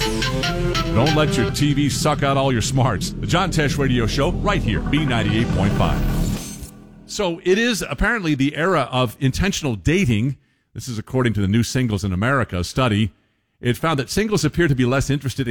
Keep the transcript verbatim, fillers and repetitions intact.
Don't let your T V suck out all your smarts. The John Tesh Radio Show, right here, B ninety-eight point five. So it is apparently the era of intentional dating. This is according to the New Singles in America study. It found that singles appear to be less interested in